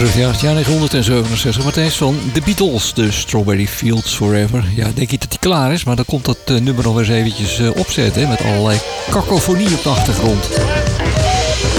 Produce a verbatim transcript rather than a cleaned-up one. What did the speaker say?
terug, ja, het jaar negentien zevenenzestig. Maar het is van The Beatles, de Strawberry Fields Forever. Ja, denk ik dat hij klaar is, maar dan komt dat uh, nummer nog eens eventjes uh, opzetten. Met allerlei kakofonie op de achtergrond.